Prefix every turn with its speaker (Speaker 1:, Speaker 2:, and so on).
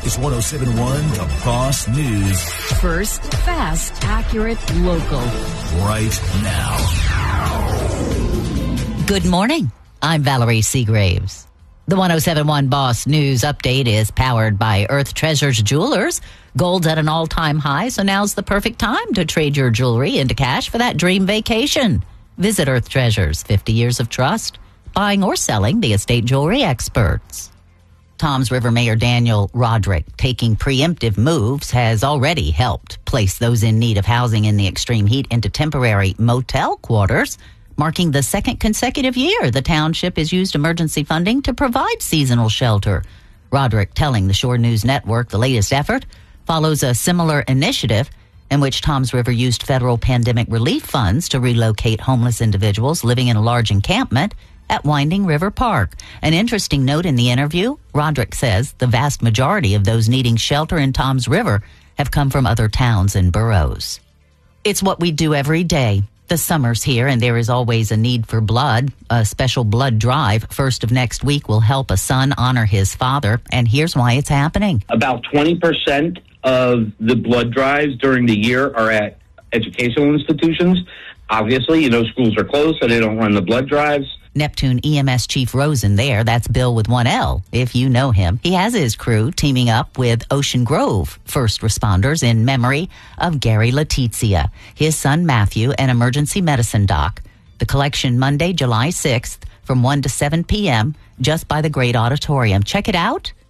Speaker 1: is 107.1 The Boss News.
Speaker 2: First, fast, accurate, local.
Speaker 1: Right now.
Speaker 3: Good morning. I'm Valerie Seagraves. The 107.1 Boss News update is powered by Earth Treasures Jewelers. Gold's at an all-time high, so now's the perfect time to trade your jewelry into cash for that dream vacation. Visit Earth Treasures, 50 years of trust, buying or selling the estate jewelry experts. Toms River Mayor Daniel Roderick taking preemptive moves has already helped place those in need of housing in the extreme heat into temporary motel quarters, marking the second consecutive year the township has used emergency funding to provide seasonal shelter. Roderick telling the Shore News Network the latest effort follows a similar initiative in which Toms River used federal pandemic relief funds to relocate homeless individuals living in a large encampment at Winding River Park. An interesting note in the interview, Roderick says the vast majority of those needing shelter in Toms River have come from other towns and boroughs. It's what we do every day. The summer's here and there is always a need for blood. A special blood drive, first of next week, will help a son honor his father, and here's why it's happening.
Speaker 4: About 20% of the blood drives during the year are at educational institutions. Obviously, schools are closed, so they don't run the blood drives.
Speaker 3: Neptune EMS Chief Rosen there, that's Bill with one L, if you know him. He has his crew teaming up with Ocean Grove first responders in memory of Gary Letizia, his son Matthew, an emergency medicine doc. The collection Monday, July 6th from 1 to 7 p.m. just by the Great Auditorium. Check it out